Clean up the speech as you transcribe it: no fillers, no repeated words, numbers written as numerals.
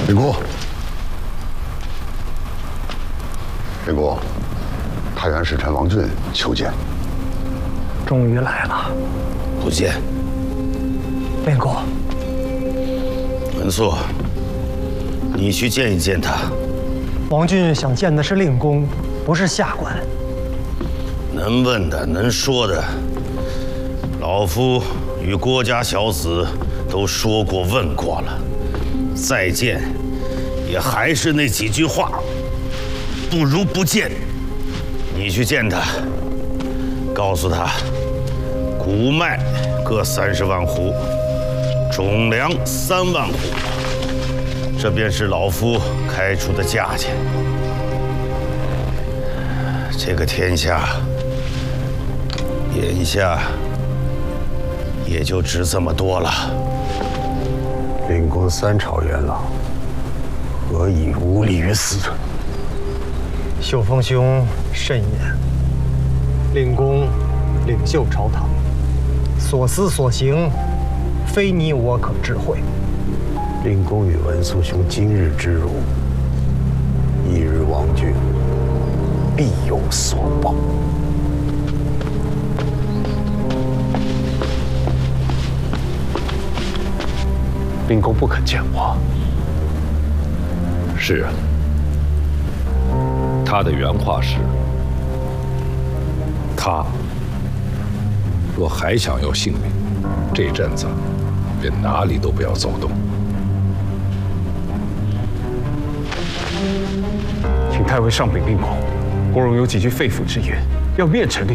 李姑，李姑，太原使臣王俊求见。 终于来了。 不见。 令公， 文素，你去见一见他。 王俊想见的是令公，不是下官。 能问的，能说的，老夫与郭家小子都说过问过了。再见，也还是那几句话，不如不见。你去见他，告诉他，谷麦各30万斛，种粮3万斛，这便是老夫开出的价钱。这个天下，眼下也就值这么多了。 令公3朝元老，何以无礼于斯？ 秀峰兄慎言，令公领袖朝堂，所思所行，非你我可智慧。 令公与文素兄今日之辱，一日王俊必有所报。 令公不肯见我。 是啊，他的原话是：他若还想要性命，这阵子便哪里都不要走动。 请太尉上禀令公，国荣有几句肺腑之言，要面陈令